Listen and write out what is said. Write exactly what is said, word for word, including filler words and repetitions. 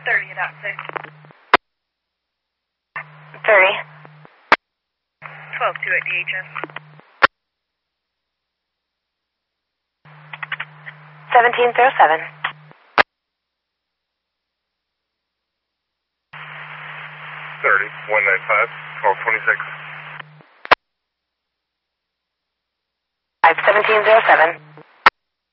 thirty at out six. thirty. twelve two at D H S. seventeen zero seven. thirty, one nine five, twelve twenty-six. five seventeen zero seven.